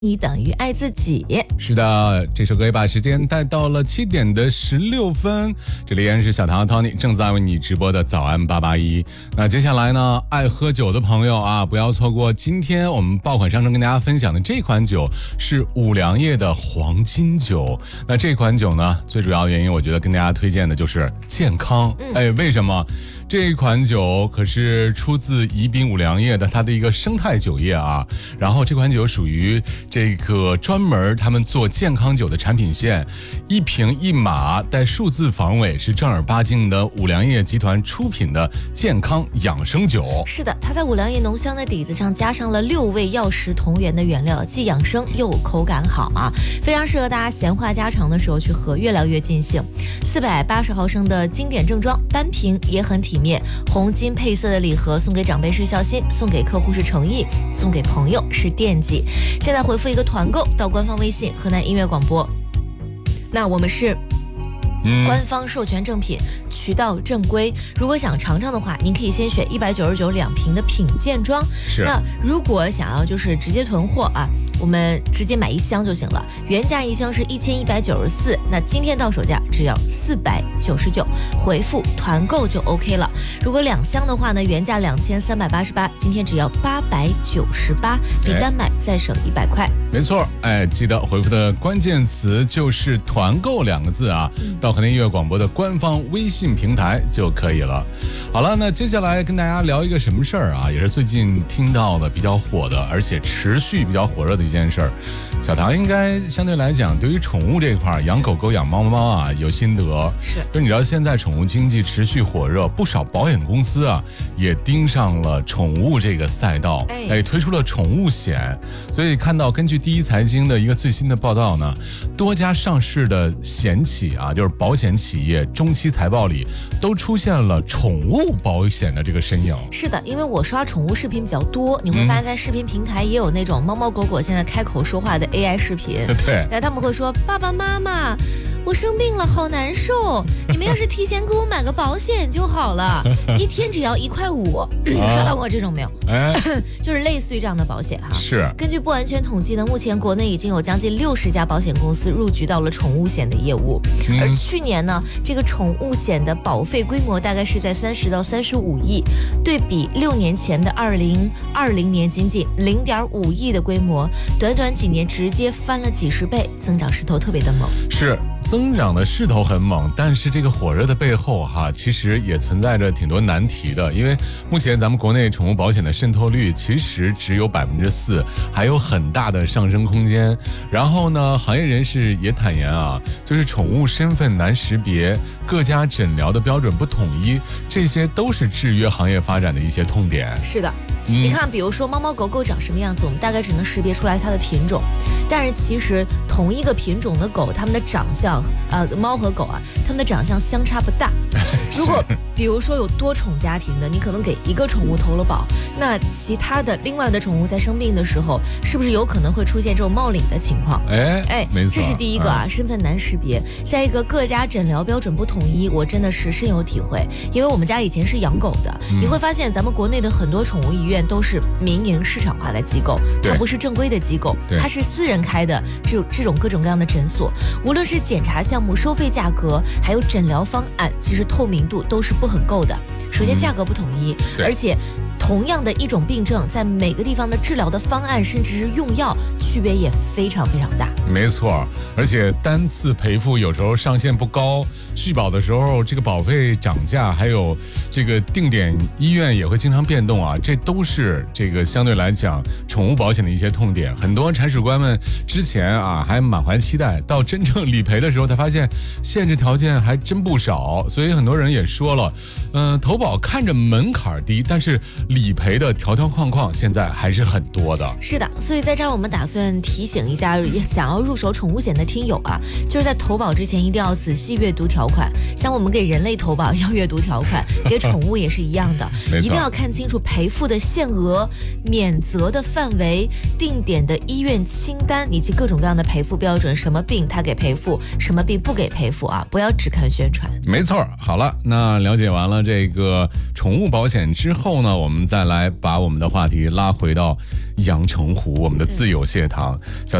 你等于爱自己。 是的，这首歌也把时间带到了7:16。这里依然是小唐 Tony 正在为你直播的早安881。那接下来呢，爱喝酒的朋友啊，不要错过今天我们爆款商城跟大家分享的这款酒是五粮液的黄金酒。那这款酒呢，最主要的原因我觉得跟大家推荐的就是健康。为什么？这款酒可是出自宜宾五粮液的它的一个生态酒业啊，然后这款酒属于这个专门他们做健康酒的产品线，一瓶一码带数字防伪，是正儿八经的五粮液集团出品的健康养生酒。 是的，它在五粮液浓香的底子上加上了6味药食同源的原料，既养生又口感好啊，非常适合大家闲话家常的时候去喝，越聊越尽兴。480毫升的经典正装，单瓶也很体面，红金配色的礼盒，送给长辈是孝心，送给客户是诚意，送给朋友是惦记。现在回复一个团购到官方微信河南音乐广播，那我们是官方授权正品，渠道正规。如果想尝尝的话，您可以先选199两瓶的品鉴装。 是。 那如果想要就是直接囤货啊，我们直接买1箱就行了。原价1箱是1194，那今天到手价只要499，回复团购就 OK 了。如果2箱的话呢，原价2388，今天只要898，比单买再省100块。 没错，记得回复的关键词就是团购2个字啊，到河南音乐广播的官方微信平台就可以了。好了，那接下来跟大家聊一个什么事儿啊，也是最近听到的比较火的，而且持续比较火热的一件事儿。小唐应该相对来讲，对于宠物这一块，养狗狗、养猫猫啊有心得。 是， 就你知道现在宠物经济持续火热，不少保险公司啊也盯上了宠物这个赛道，推出了宠物险。所以看到根据第一财经的一个最新的报道呢，多家上市的险企啊，就是保险企业中期财报里都出现了宠物保险的这个身影。 是的，因为我刷宠物视频比较多，你会发现在视频平台也有那种猫猫狗狗现在开口说话的 AI 视频。 对， 他们会说爸爸妈妈，我生病了，好难受，你们要是提前给我买个保险就好了，一天只要1.5块。刷到过这种没有？就是类似于这样的保险哈。 是。 根据不完全统计呢，目前国内已经有将近60家保险公司入局到了宠物险的业务。而去年呢，这个宠物险的保费规模大概是在30到35亿，对比6年前的2020年仅仅0.5亿的规模，短短几年直接翻了几10倍，增长势头特别的猛。 是，增长的势头很猛，但是这个火热的背后哈，其实也存在着挺多难题的。因为目前咱们国内宠物保险的渗透率其实只有4%，还有很大的上升空间。然后呢，行业人士也坦言啊，就是宠物身份难识别，各家诊疗的标准不统一，这些都是制约行业发展的一些痛点。 是的。你看，比如说猫猫狗狗长什么样子，我们大概只能识别出来它的品种，但是其实同一个品种的狗，它们的长相，猫和狗啊，它们的长相相差不大。如果比如说有多宠家庭的，你可能给一个宠物投了保，那其他的另外的宠物在生病的时候，是不是有可能会出现这种冒领的情况？ 没错， 这是第一个啊，身份难识别。再一个，各家诊疗标准不统一，我真的是深有体会，因为我们家以前是养狗的，你会发现咱们国内的很多宠物医院都是民营市场化的机构，它不是正规的机构，它是私人开的这种各种各样的诊所，无论是检查项目、收费价格，还有诊疗方案，其实透明度都是不很够的。首先价格不统一，而且同样的一种病症，在每个地方的治疗的方案甚至是用药区别也非常非常大。 没错，而且单次赔付有时候上限不高，续保的时候这个保费涨价，还有这个定点医院也会经常变动啊，这都是这个相对来讲宠物保险的一些痛点。很多铲屎官们之前啊还满怀期待，到真正理赔的时候才发现限制条件还真不少，所以很多人也说了，投保看着门槛低，但是理赔的条条框框现在还是很多的。 是的，所以在这儿我们打算提醒一下想要入手宠物险的听友啊，就是在投保之前一定要仔细阅读条款，像我们给人类投保要阅读条款，给宠物也是一样的，一定要看清楚赔付的限额、免责的范围、定点的医院清单以及各种各样的赔付标准，什么病他给赔付，什么病不给赔付啊，不要只看宣传。 没错，好了，那了解完了这个宠物保险之后呢，我们再来把我们的话题拉回到阳澄湖，我们的自由蟹塘。